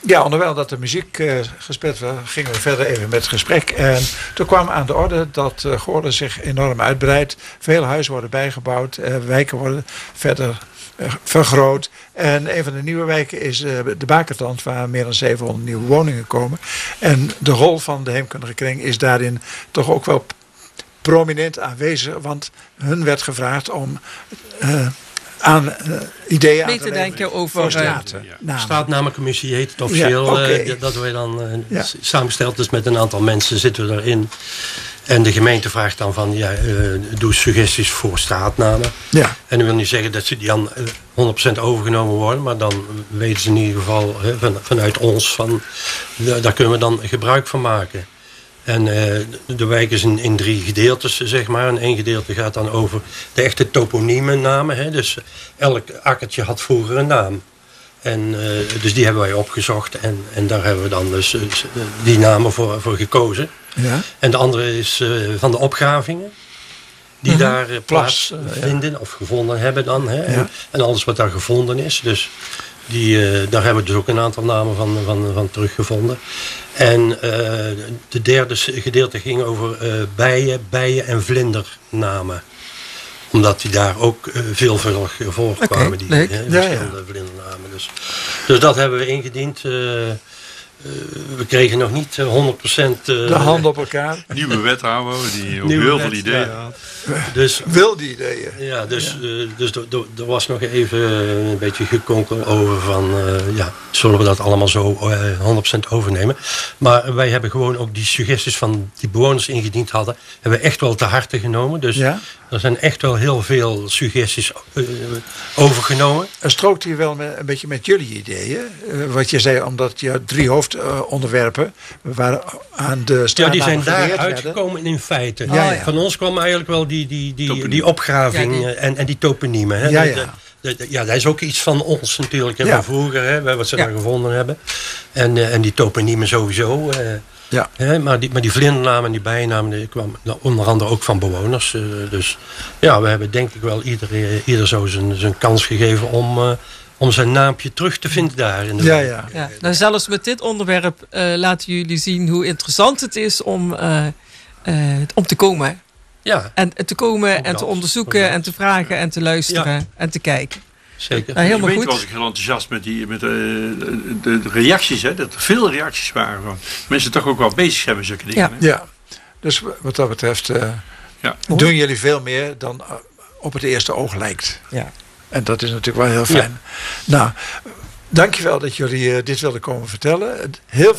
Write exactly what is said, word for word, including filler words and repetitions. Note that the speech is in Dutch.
Ja, onderwijl dat de muziek uh, gespeeld werd, gingen we verder even met het gesprek. En toen kwam aan de orde dat uh, Goorlen zich enorm uitbreidt. Veel huizen worden bijgebouwd, uh, wijken worden verder uh, vergroot. En een van de nieuwe wijken is uh, de Bakertand, waar meer dan zevenhonderd nieuwe woningen komen. En de rol van de heemkundige kring is daarin toch ook wel prominent aanwezig, want hun werd gevraagd om uh, aan uh, ideeën mee aan te, te denken over voor straten. Ja. Namen. Straatnamencommissie heet het officieel. Ja, okay. uh, dat wij dan uh, Ja. samengesteld dus met een aantal mensen zitten we erin. En de gemeente vraagt dan van, ja, uh, doe suggesties voor straatnamen. Ja. En dat wil niet zeggen dat ze die dan uh, honderd procent overgenomen worden, maar dan weten ze in ieder geval uh, van, vanuit ons van, uh, daar kunnen we dan gebruik van maken. En uh, de wijk is in, in drie gedeeltes, zeg maar. En één gedeelte gaat dan over de echte toponieme namen. Hè? Dus elk akkertje had vroeger een naam. En uh, dus die hebben wij opgezocht. En, en daar hebben we dan dus uh, die namen voor, voor gekozen. Ja. En de andere is uh, van de opgravingen. Die Mm-hmm. daar uh, plaats Plas, uh, vinden ja. of gevonden hebben dan. Hè? Ja. En, en alles wat daar gevonden is. Dus die, uh, daar hebben we dus ook een aantal namen van, van, van teruggevonden. En uh, de derde gedeelte ging over uh, bijen, bijen en vlindernamen. Omdat die daar ook uh, veel voorkwamen. Okay, die leuk. uh, Ja, verschillende ja. vlindernamen. Dus, dus dat hebben we ingediend. Uh, Uh, we kregen nog niet uh, honderd procent... Uh, De hand op elkaar. Nieuwe wethouder die ook Nieuwe heel wet, veel ideeën ja. had. Dus, Wilde ideeën. ja, dus, uh, dus er, er was nog even uh, een beetje gekonkel over van... Uh, ja, zullen we dat allemaal zo uh, honderd procent overnemen? Maar wij hebben gewoon ook die suggesties van die bewoners ingediend hadden... hebben we echt wel te harte genomen. Dus Ja. er zijn echt wel heel veel suggesties uh, overgenomen. En strookt hier wel met, een beetje met jullie ideeën? Uh, wat je zei, omdat je drie hoofdonderwerpen uh, waren aan de Ja, straatnamen die zijn daar geleerd werden. uitgekomen in feite. Ja, ja. Van ons kwam eigenlijk wel die, die, die, Toponiem. die opgraving Ja, die- en, en die toponiemen. Hè. Ja, Dat- ja. dat- dat- ja, dat is ook iets van ons natuurlijk. Hè, Ja. van vroeger, hè, wat ze Ja. daar gevonden hebben. En, uh, en die toponiemen sowieso. Uh, Ja. hè, maar, die, maar die vlindernamen en die bijnamen die kwamen onder andere ook van bewoners. Uh, dus ja, we hebben denk ik wel ieder, ieder zo zijn, zijn kans gegeven om... Uh, om zijn naampje terug te vinden daar in de Ja, wijk. ja. Ja, nou, zelfs met dit onderwerp uh, laten jullie zien hoe interessant het is om, uh, uh, om te komen. Ja, En uh, te komen en Inderdaad, te onderzoeken inderdaad. en te vragen en te luisteren Ja. en te kijken. zeker. Nou, helemaal de gemeente goed. was ik heel enthousiast met, die, met de, de, de reacties. Hè, dat er veel reacties waren. Van mensen toch ook wel bezig zijn met zulke dingen. Ja. Hè? Ja. Dus wat dat betreft uh, Ja. doen jullie veel meer dan uh, op het eerste oog lijkt. Ja. En dat is natuurlijk wel heel fijn. Nou, dankjewel dat jullie uh, dit wilden komen vertellen. Heel